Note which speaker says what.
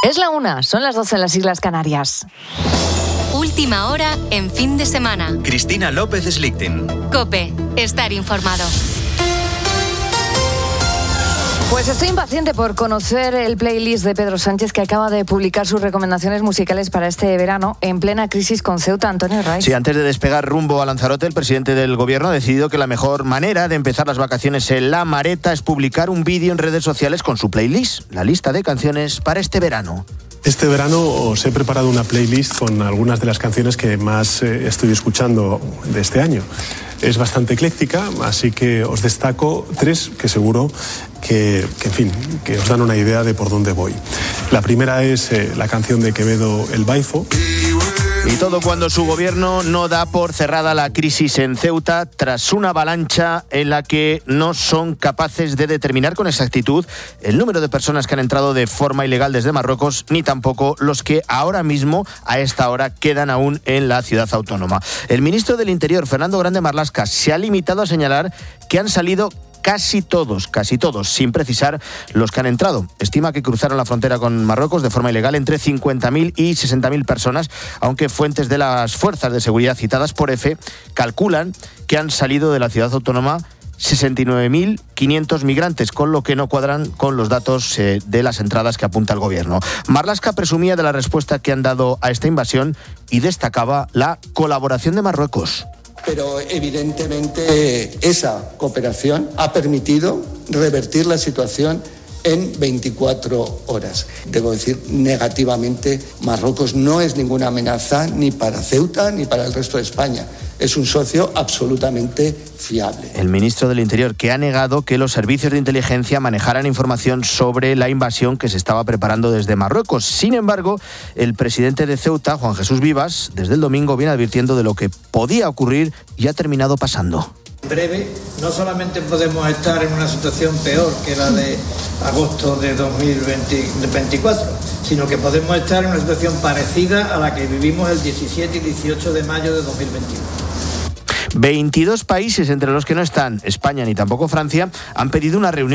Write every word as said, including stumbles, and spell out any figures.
Speaker 1: Es la una, son las doce en las Islas Canarias.
Speaker 2: Última hora en fin de semana.
Speaker 3: Cristina López Slichting.
Speaker 2: COPE, estar informado.
Speaker 1: Pues estoy impaciente por conocer el playlist de Pedro Sánchez, que acaba de publicar sus recomendaciones musicales para este verano en plena crisis con Ceuta. Antonio Raiz.
Speaker 4: Sí, antes de despegar rumbo a Lanzarote, el presidente del gobierno ha decidido que la mejor manera de empezar las vacaciones en La Mareta es publicar un vídeo en redes sociales con su playlist, la lista de canciones para este verano.
Speaker 5: Este verano os he preparado una playlist con algunas de las canciones que más eh, estoy escuchando de este año. Es bastante ecléctica, así que os destaco tres que seguro que, que, en fin, que os dan una idea de por dónde voy. La primera es eh, la canción de Quevedo, El Baifo.
Speaker 4: Y todo cuando su gobierno no da por cerrada la crisis en Ceuta tras una avalancha en la que no son capaces de determinar con exactitud el número de personas que han entrado de forma ilegal desde Marruecos, ni tampoco los que ahora mismo, a esta hora, quedan aún en la ciudad autónoma. El ministro del Interior, Fernando Grande Marlaska, se ha limitado a señalar que han salido casi todos, casi todos, sin precisar los que han entrado. Estima que cruzaron la frontera con Marruecos de forma ilegal entre cincuenta mil y sesenta mil personas, aunque fuentes de las fuerzas de seguridad citadas por EFE calculan que han salido de la ciudad autónoma sesenta y nueve mil quinientos migrantes, con lo que no cuadran con los datos eh, de las entradas que apunta el gobierno. Marlaska presumía de la respuesta que han dado a esta invasión y destacaba la colaboración de Marruecos.
Speaker 6: Pero evidentemente esa cooperación ha permitido revertir la situación en veinticuatro horas. Debo decir, negativamente, Marruecos no es ninguna amenaza ni para Ceuta ni para el resto de España. Es un socio absolutamente fiable.
Speaker 4: El ministro del Interior, que ha negado que los servicios de inteligencia manejaran información sobre la invasión que se estaba preparando desde Marruecos. Sin embargo, el presidente de Ceuta, Juan Jesús Vivas, desde el domingo viene advirtiendo de lo que podía ocurrir y ha terminado pasando.
Speaker 7: En breve, no solamente podemos estar en una situación peor que la de agosto de dos mil veinticuatro, sino que podemos estar en una situación parecida a la que vivimos el diecisiete y dieciocho de mayo de dos mil veintiuno.
Speaker 4: veintidós países, entre los que no están España ni tampoco Francia, han pedido una reunión